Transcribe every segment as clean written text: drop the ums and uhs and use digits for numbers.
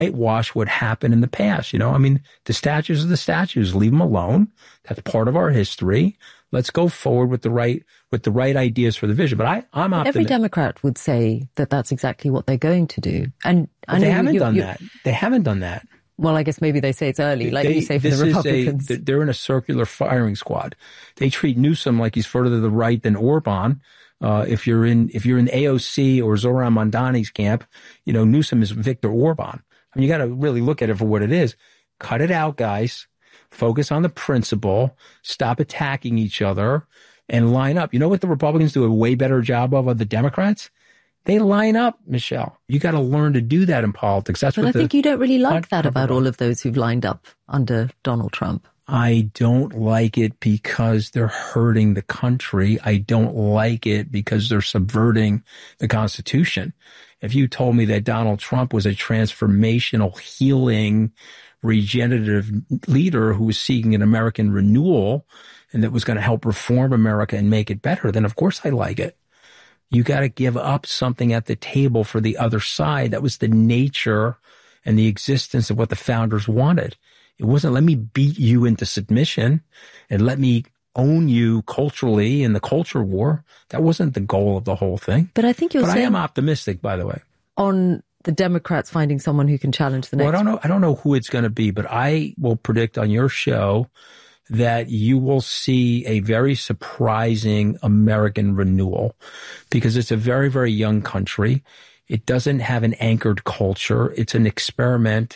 whitewash what happened in the past. I mean, the statues are the statues. Leave them alone. That's part of our history. Let's go forward with the right ideas for the vision. But I'm optimistic. Every Democrat would say that that's exactly what they're going to do. And they haven't done that. They haven't done that. Well, I guess maybe they say it's early, like you say for the Republicans. They're in a circular firing squad. They treat Newsom like he's further to the right than Orban. If you're in AOC or Zoran Mondani's camp, Newsom is Viktor Orban. I mean, you got to really look at it for what it is. Cut it out, guys. Focus on the principle. Stop attacking each other and line up. You know what the Republicans do a way better job of the Democrats? They line up, Michelle. You got to learn to do that in politics. But I think you don't really like that about all of those who've lined up under Donald Trump. I don't like it because they're hurting the country. I don't like it because they're subverting the Constitution. If you told me that Donald Trump was a transformational, healing, regenerative leader who was seeking an American renewal and that was going to help reform America and make it better, then of course I like it. You got to give up something at the table for the other side. That was the nature and the existence of what the founders wanted. It wasn't let me beat you into submission and let me own you culturally in the culture war. That wasn't the goal of the whole thing. But I think I am optimistic, by the way. On the Democrats finding someone who can challenge the next. Well, I don't know who it's going to be, but I will predict on your show that you will see a very surprising American renewal because it's a very, very young country. It doesn't have an anchored culture. It's an experiment,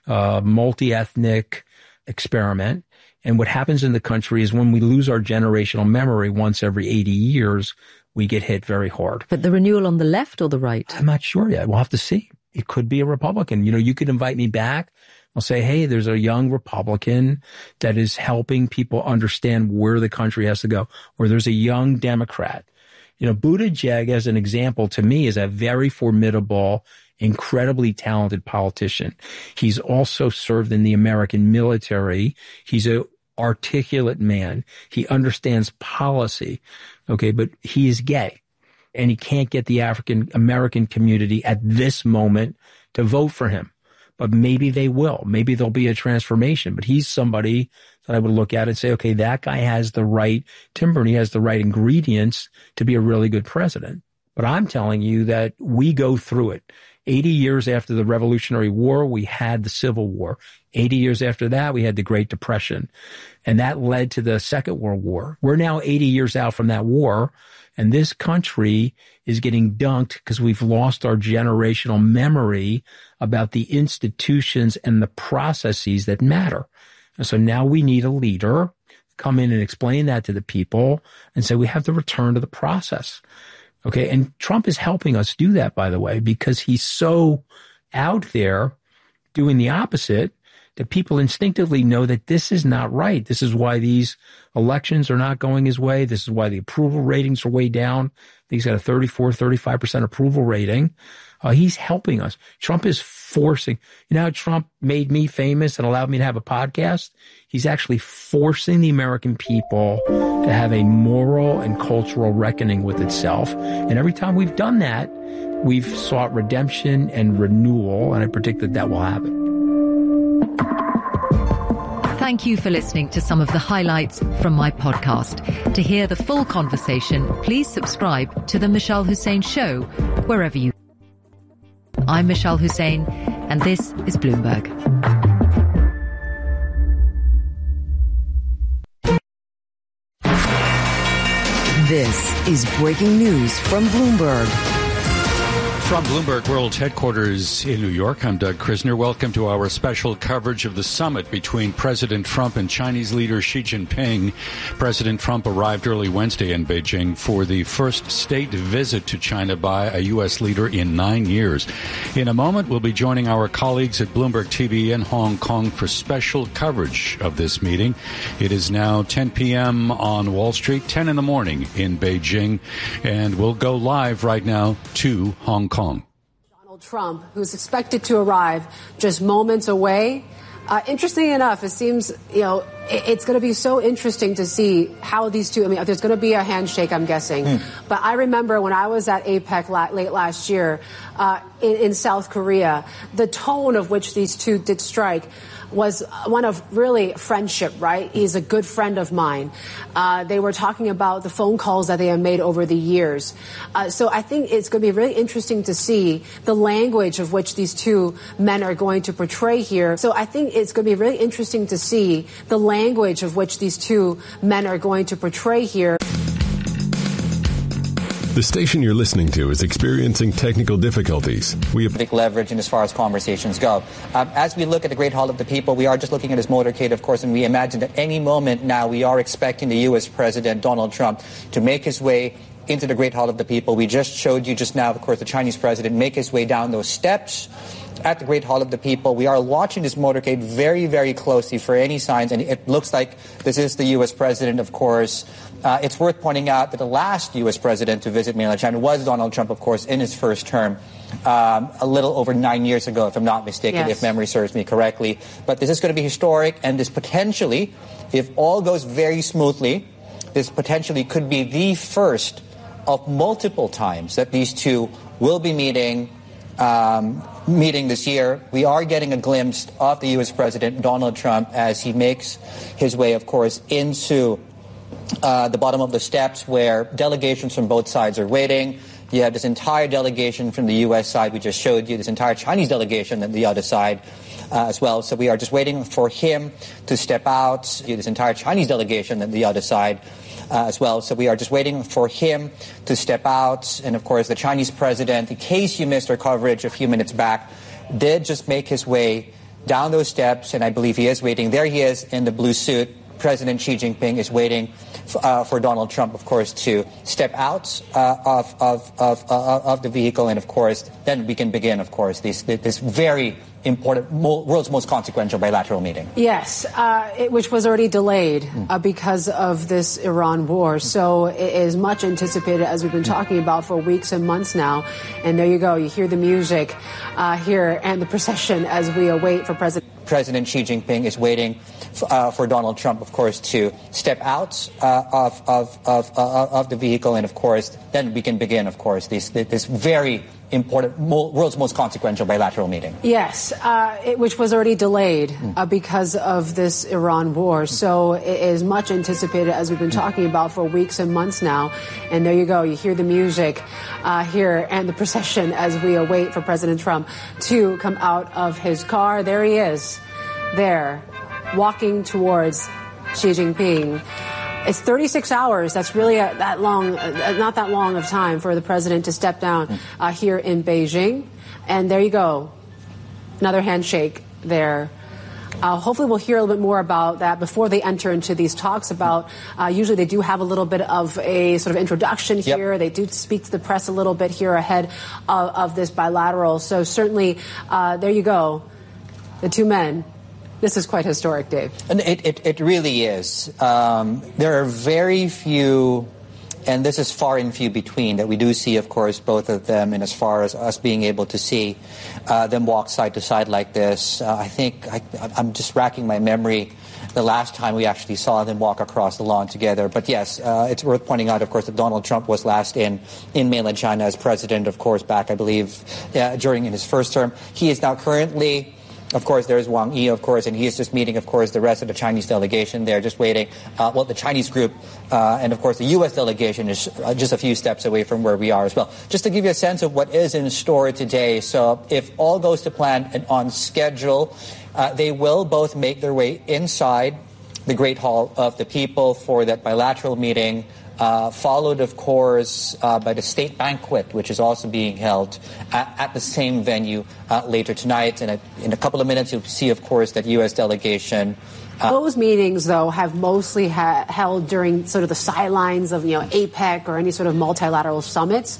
multi-ethnic experiment. And what happens in the country is when we lose our generational memory once every 80 years, we get hit very hard. But the renewal on the left or the right? I'm not sure yet. We'll have to see. It could be a Republican. You could invite me back. I'll say, hey, there's a young Republican that is helping people understand where the country has to go. Or there's a young Democrat. Buttigieg, as an example, to me, is a very formidable, incredibly talented politician. He's also served in the American military. He's an articulate man. He understands policy. Okay, but he is gay. And he can't get the African American community at this moment to vote for him. But maybe they will. Maybe there'll be a transformation. But he's somebody that I would look at and say, okay, that guy has the right timber and he has the right ingredients to be a really good president. But I'm telling you that we go through it. 80 years after the Revolutionary War, we had the Civil War. 80 years after that, we had the Great Depression. And that led to the Second World War. We're now 80 years out from that war. And this country is getting dunked because we've lost our generational memory about the institutions and the processes that matter. And so now we need a leader come in and explain that to the people and say we have to return to the process. Okay. And Trump is helping us do that, by the way, because he's so out there doing the opposite that people instinctively know that this is not right. This is why these elections are not going his way. This is why the approval ratings are way down. He's got a 35% approval rating. He's helping us. Trump is forcing. How Trump made me famous and allowed me to have a podcast? He's actually forcing the American people to have a moral and cultural reckoning with itself. And every time we've done that, we've sought redemption and renewal, and I predict that will happen. Thank you for listening to some of the highlights from my podcast. To hear the full conversation, please subscribe to The Michelle Hussein Show, wherever you... I'm Michelle Hussein, and this is Bloomberg. This is breaking news from Bloomberg. From Bloomberg World's headquarters in New York, I'm Doug Krisner. Welcome to our special coverage of the summit between President Trump and Chinese leader Xi Jinping. President Trump arrived early Wednesday in Beijing for the first state visit to China by a U.S. leader in 9 years. In a moment, we'll be joining our colleagues at Bloomberg TV in Hong Kong for special coverage of this meeting. It is now 10 p.m. on Wall Street, 10 in the morning in Beijing, and we'll go live right now to Hong Kong. Donald Trump, who's expected to arrive just moments away. Interestingly enough, it seems, it's going to be so interesting to see how these two, there's going to be a handshake, I'm guessing. But I remember when I was at APEC late last year, in South Korea. The tone of which these two did strike was one of really friendship, right? He's a good friend of mine. They were talking about the phone calls that they have made over the years. So I think it's going to be really interesting to see the language of which these two men are going to portray here. So I think it's going to be really interesting to see the language of which these two men are going to portray here. The station you're listening to is experiencing technical difficulties. We have big leverage in as far as conversations go. As we look at the Great Hall of the People, we are just looking at his motorcade, of course, and we imagine that any moment now we are expecting the U.S. President Donald Trump to make his way into the Great Hall of the People. We just showed you just now, of course, the Chinese president make his way down those steps at the Great Hall of the People. We are watching this motorcade very, very closely for any signs, and it looks like this is the U.S. president, of course. It's worth pointing out that the last U.S. president to visit mainland China was Donald Trump, of course, in his first term, a little over 9 years ago, if I'm not mistaken, if memory serves me correctly. But this is going to be historic, and this potentially, if all goes very smoothly, this potentially could be the first of multiple times that these two will be meeting this year. We are getting a glimpse of the U.S. President Donald Trump as he makes his way, of course, into the bottom of the steps where delegations from both sides are waiting. You have this entire delegation from the U.S. side. We just showed you this entire Chinese delegation on the other side as well. So we are just waiting for him to step out. This entire Chinese delegation on the other side as well. So we are just waiting for him to step out. And, of course, the Chinese president, in case you missed our coverage a few minutes back, did just make his way down those steps. And I believe he is waiting. There he is in the blue suit. President Xi Jinping is waiting for Donald Trump, of course, to step out of the vehicle. And, of course, then we can begin, of course, this very important, world's most consequential bilateral meeting. Yes, which was already delayed because of this Iran war. So it is much anticipated, as we've been talking about for weeks and months now. And there you go. You hear the music here and the procession as we await for President Xi Jinping is waiting for Donald Trump, of course, to step out of the vehicle. And, of course, then we can begin, of course, this very important, world's most consequential bilateral meeting. Yes, which was already delayed because of this Iran war. So it is much anticipated, as we've been talking about for weeks and months now. And there you go. You hear the music here and the procession as we await for President Trump to come out of his car. There he is, there, walking towards Xi Jinping. It's 36 hours. That's really that long, not that long of time for the president to step down here in Beijing. And there you go. Another handshake there. Hopefully we'll hear a little bit more about that before they enter into these talks about, usually they do have a little bit of a sort of introduction here. Yep. They do speak to the press a little bit here ahead of this bilateral. So certainly, there you go. The two men. This is quite historic, Dave. And it really is. There are very few, and this is far and few between, that we do see, of course, both of them, and as far as us being able to see them walk side to side like this. I think I'm just racking my memory the last time we actually saw them walk across the lawn together. But yes, it's worth pointing out, of course, that Donald Trump was last in mainland China as president, of course, back, I believe, during his first term. He is now currently... Of course, there's Wang Yi, of course, and he is just meeting, of course, the rest of the Chinese delegation. They're just waiting. The Chinese group and, of course, the U.S. delegation is just a few steps away from where we are as well. Just to give you a sense of what is in store today. So if all goes to plan and on schedule, they will both make their way inside the Great Hall of the People for that bilateral meeting. Followed, of course, by the state banquet, which is also being held at the same venue later tonight. And in a couple of minutes, you'll see, of course, that U.S. delegation. Those meetings, though, have mostly held during sort of the sidelines of, APEC or any sort of multilateral summits.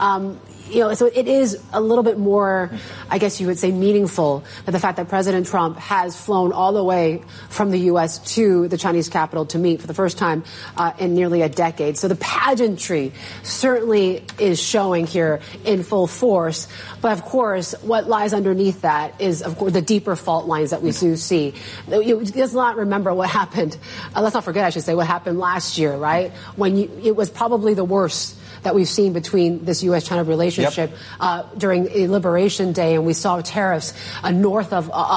So it is a little bit more, I guess you would say, meaningful that the fact that President Trump has flown all the way from the U.S. to the Chinese capital to meet for the first time in nearly a decade. So the pageantry certainly is showing here in full force. But, of course, what lies underneath that is, of course, the deeper fault lines that we do see. Let's not remember what happened. Let's not forget, I should say, what happened last year, right? When it was probably the worst that we've seen between this U.S.-China relationship during Liberation Day, and we saw tariffs north of